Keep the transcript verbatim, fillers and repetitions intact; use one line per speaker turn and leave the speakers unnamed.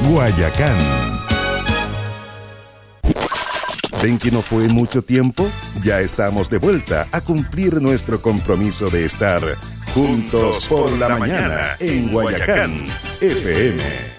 Guayacán. ¿Ven que no fue mucho tiempo? Ya estamos de vuelta a cumplir nuestro compromiso de estar juntos por la mañana en Guayacán F M.